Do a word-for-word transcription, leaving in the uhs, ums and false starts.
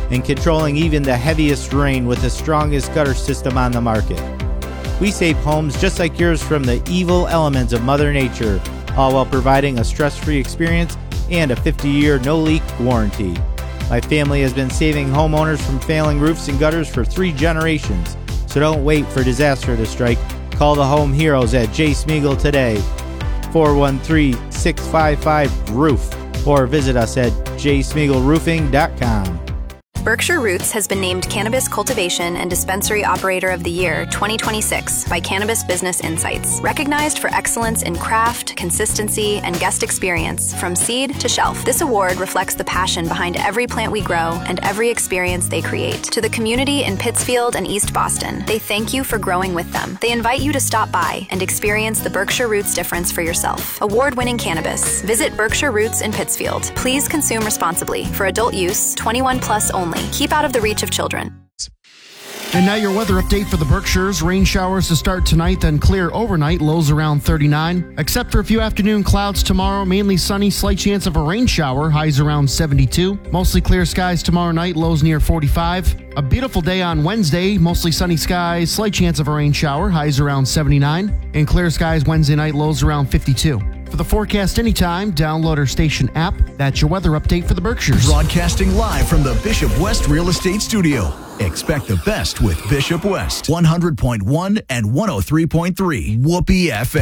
and controlling even the heaviest rain with the strongest gutter system on the market. We save homes just like yours from the evil elements of Mother Nature, all while providing a stress-free experience and a fifty-year no-leak warranty. My family has been saving homeowners from failing roofs and gutters for three generations, so don't wait for disaster to strike. Call the home heroes at J. Smeagol today, four one three, six five five, roof, or visit us at j smeagol roofing dot com. Berkshire Roots has been named Cannabis Cultivation and Dispensary Operator of the Year twenty twenty-six by Cannabis Business Insights. Recognized for excellence in craft, consistency, and guest experience from seed to shelf, this award reflects the passion behind every plant we grow and every experience they create. To the community in Pittsfield and East Boston, they thank you for growing with them. They invite you to stop by and experience the Berkshire Roots difference for yourself. Award-winning cannabis. Visit Berkshire Roots in Pittsfield. Please consume responsibly. For adult use, twenty-one plus only. Keep out of the reach of children. And now your weather update for the Berkshires. Rain showers to start tonight, then clear overnight, lows around thirty-nine. Except for a few afternoon clouds tomorrow, mainly sunny, slight chance of a rain shower, highs around seventy-two. Mostly clear skies tomorrow night, lows near forty-five. A beautiful day on Wednesday, mostly sunny skies, slight chance of a rain shower, highs around seventy-nine. And clear skies Wednesday night, lows around fifty-two. For the forecast anytime, download our station app. That's your weather update for the Berkshires. Broadcasting live from the Bishop West Real Estate Studio. Expect the best with Bishop West. one hundred point one and one oh three point three. Whoopee F M.